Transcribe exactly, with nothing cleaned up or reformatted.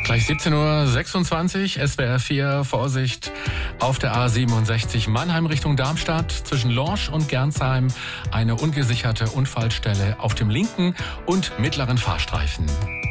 Gleich siebzehn Uhr sechsundzwanzig, S W R vier, Vorsicht auf der A siebenundsechzig Mannheim Richtung Darmstadt. Zwischen Lorsch und Gernsheim eine ungesicherte Unfallstelle auf dem linken und mittleren Fahrstreifen.